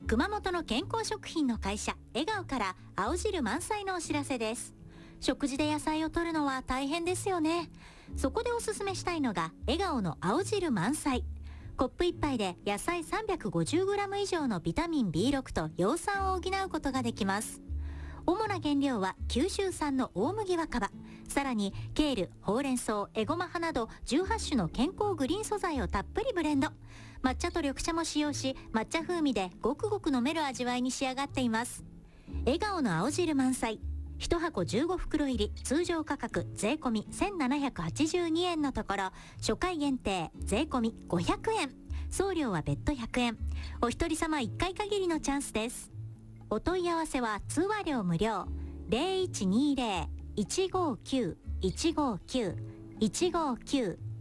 熊本の健康食品の会社笑顔から青汁満載のお知らせです。食事で野菜を摂るのは大変ですよね。そこでおすすめしたいのが笑顔の青汁満載。コップ1杯で野菜 350g 以上のビタミン B6 と葉酸を補うことができます。主な原料は九州産の大麦若葉、さらにケール、ほうれん草、エゴマ葉など18種の健康グリーン素材をたっぷりブレンド。抹茶と緑茶も使用し、抹茶風味でごくごく飲める味わいに仕上がっています。笑顔の青汁満載、1箱15袋入り、通常価格税込み1782円のところ、初回限定税込み500円、送料は別途100円。お一人様1回限りのチャンスです。お問い合わせは通話料無料、0120-159-159-159